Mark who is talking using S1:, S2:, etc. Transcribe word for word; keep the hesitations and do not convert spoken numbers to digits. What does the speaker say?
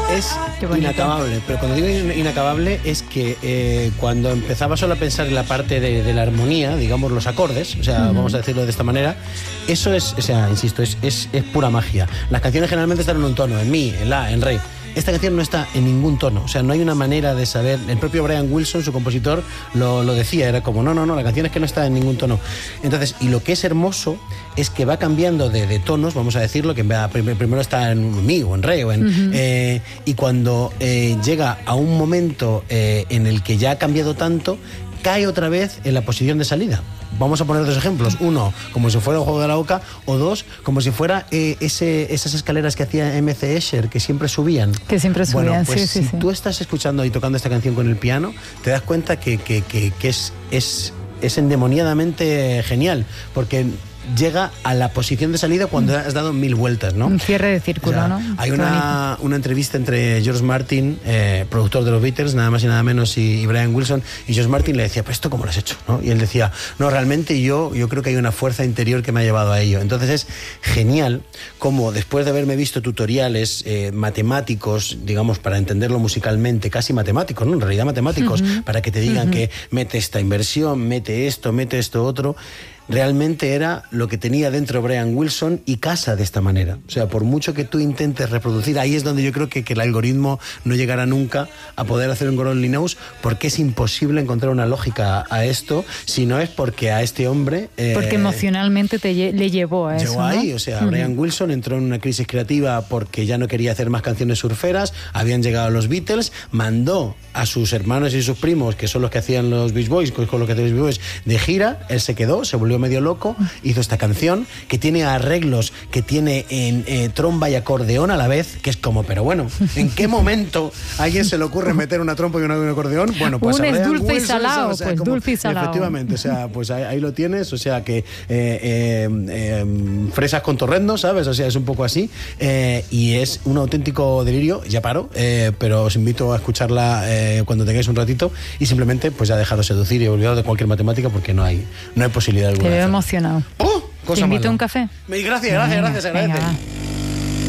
S1: es inacabable, pero cuando digo inacabable es que eh, cuando empezaba solo a pensar en la parte de, de la armonía, digamos los acordes, o sea, uh-huh. vamos a decirlo de esta manera, eso es, o sea, insisto, es, es, es pura magia. Las canciones generalmente están en un tono, en mi, en la, en re. Esta canción no está en ningún tono, o sea, no hay una manera de saber. El propio Brian Wilson, su compositor, lo, lo decía, era como, no, no, no, la canción es que no está en ningún tono. Entonces, y lo que es hermoso es que va cambiando de, de tonos, vamos a decirlo, que primero está en mi o en re, o en, uh-huh. eh, y cuando eh, llega a un momento eh, en el que ya ha cambiado tanto, cae otra vez en la posición de salida. Vamos a poner dos ejemplos. Uno, como si fuera un juego de la oca, o dos, como si fuera eh, ese, esas escaleras que hacía M C Escher, que siempre subían.
S2: Que siempre subían,
S1: bueno, pues
S2: sí,
S1: si
S2: sí, sí.
S1: tú estás escuchando y tocando esta canción con el piano, te das cuenta que, que, que, que es, es, es endemoniadamente genial, porque llega a la posición de salida cuando has dado mil vueltas, ¿no?
S2: Un cierre de círculo, o sea, ¿no?
S1: Hay una, una entrevista entre George Martin, eh, productor de los Beatles, nada más y nada menos, y, y Brian Wilson, y George Martin le decía, ¿pero esto cómo lo has hecho? ¿No? Y él decía, no, realmente yo, yo creo que hay una fuerza interior que me ha llevado a ello. Entonces es genial como después de haberme visto tutoriales eh, matemáticos, digamos, para entenderlo musicalmente, casi matemáticos, ¿no? En realidad matemáticos, uh-huh. para que te digan uh-huh. que mete esta inversión, mete esto, mete esto otro. Realmente era lo que tenía dentro Brian Wilson y casa de esta manera. O sea, por mucho que tú intentes reproducir, ahí es donde yo creo que, que el algoritmo no llegará nunca a poder hacer un God Only Knows, porque es imposible encontrar una lógica a esto, si no es porque a este hombre...
S2: Eh, porque emocionalmente te lle- le llevó a
S1: llegó
S2: eso,
S1: ahí,
S2: ¿no?
S1: O sea, uh-huh. Brian Wilson entró en una crisis creativa porque ya no quería hacer más canciones surferas, habían llegado los Beatles, mandó a sus hermanos y sus primos, que son los que hacían los Beach Boys, con los que hacían los Beach Boys, de gira, él se quedó, se volvió medio loco, hizo esta canción que tiene arreglos, que tiene en eh, trompa y acordeón a la vez, que es como, pero bueno, ¿en qué momento a alguien se le ocurre meter una trompa y un acordeón? Bueno, pues
S2: un es dulce
S1: Wilson,
S2: y salado,
S1: o sea,
S2: pues
S1: como,
S2: dulce y salado.
S1: Efectivamente, o sea, pues ahí, ahí lo tienes, o sea que eh, eh, eh, fresas con torrendo, ¿sabes? O sea, es un poco así, eh, y es un auténtico delirio. Ya paro, eh, pero os invito a escucharla eh, cuando tengáis un ratito y simplemente pues ya dejaros seducir y olvidaros de cualquier matemática, porque no hay, no hay posibilidad alguna.
S2: Te veo emocionado.
S1: ¡Oh! Cosa
S2: ¿Te invito
S1: mala.
S2: a un café?
S1: Gracias, gracias, gracias, agradece.